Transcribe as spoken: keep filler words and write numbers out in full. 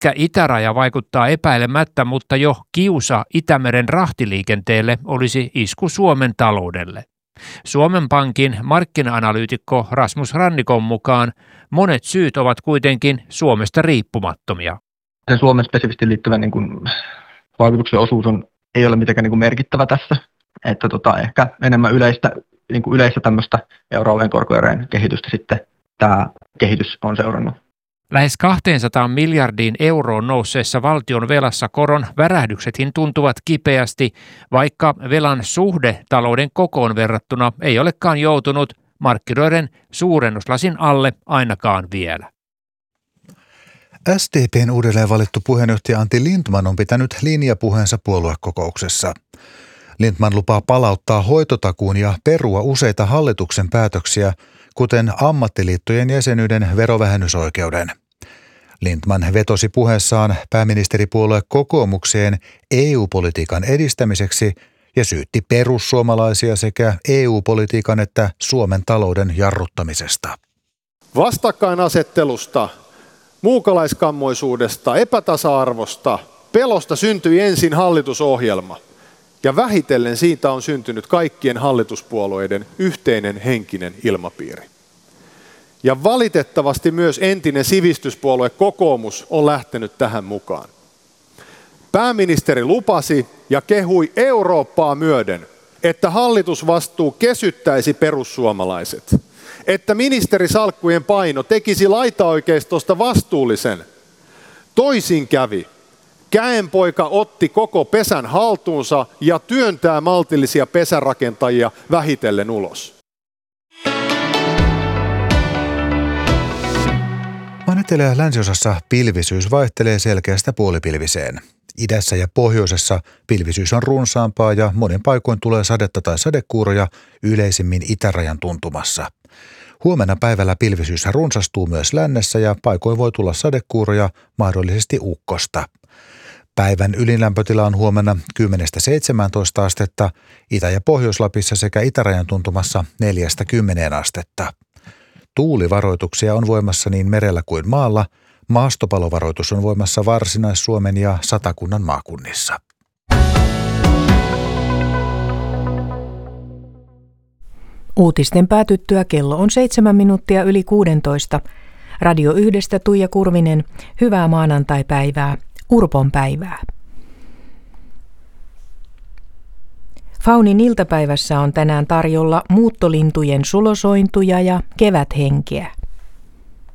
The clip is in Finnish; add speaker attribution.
Speaker 1: Pitkä itäraja vaikuttaa epäilemättä, mutta jo kiusa Itämeren rahtiliikenteelle olisi isku Suomen taloudelle. Suomen Pankin markkina-analyytikko Rasmus Rannikon mukaan monet syyt ovat kuitenkin Suomesta riippumattomia.
Speaker 2: Sen Suomen spesifisti liittyvän niin kuin, vaikutuksen osuus on, ei ole mitenkään niin kuin merkittävä tässä. Että tota, ehkä enemmän yleistä, niin kuin yleistä tämmöistä euroalueen korkoerojen kehitystä sitten tämä kehitys on seurannut.
Speaker 1: Lähes kaksisataa miljardiin euroon nousseessa valtion velassa koron värähdyksetkin tuntuvat kipeästi, vaikka velan suhde talouden kokoon verrattuna ei olekaan joutunut markkinoiden suurennuslasin alle ainakaan vielä.
Speaker 3: S D P:n uudelleen valittu puheenjohtaja Antti Lindtman on pitänyt linjapuheensa puoluekokouksessa. Lindtman lupaa palauttaa hoitotakuun ja perua useita hallituksen päätöksiä, kuten ammattiliittojen jäsenyyden verovähennysoikeuden. Lindtman vetosi puheessaan pääministeripuolue kokoomukseen E U-politiikan edistämiseksi ja syytti perussuomalaisia sekä E U-politiikan että Suomen talouden jarruttamisesta.
Speaker 4: Vastakkainasettelusta, muukalaiskammoisuudesta, epätasa-arvosta, pelosta syntyi ensin hallitusohjelma. Ja vähitellen siitä on syntynyt kaikkien hallituspuolueiden yhteinen henkinen ilmapiiri. Ja valitettavasti myös entinen sivistyspuolue kokoomus on lähtenyt tähän mukaan. Pääministeri lupasi ja kehui Eurooppaa myöden, että hallitusvastuu kesyttäisi perussuomalaiset, että ministerisalkkujen paino tekisi laitaoikeistosta vastuullisen. Toisin kävi. Käenpoika otti koko pesän haltuunsa ja työntää maltillisia pesärakentajia vähitellen ulos.
Speaker 3: Maan etelä- ja länsiosassa pilvisyys vaihtelee selkeästä puolipilviseen. Idässä ja pohjoisessa pilvisyys on runsaampaa ja monin paikoin tulee sadetta tai sadekuuroja, yleisimmin itärajan tuntumassa. Huomenna päivällä pilvisyys runsastuu myös lännessä ja paikoin voi tulla sadekuuroja, mahdollisesti ukkosta. Päivän ylinlämpötila on huomenna kymmenestä seitsemääntoista astetta, Itä- ja Pohjois-Lapissa sekä itärajan tuntumassa neljästä kymmeneen astetta. Tuulivaroituksia on voimassa niin merellä kuin maalla. Maastopalovaroitus on voimassa Varsinais-Suomen ja Satakunnan maakunnissa.
Speaker 5: Uutisten päätyttyä kello on seitsemän minuuttia yli kuudentoista. Radio yhdestä Tuija Kurvinen. Hyvää maanantaipäivää. Urpon päivää. Faunin iltapäivässä on tänään tarjolla muuttolintujen sulosointuja ja keväthenkeä.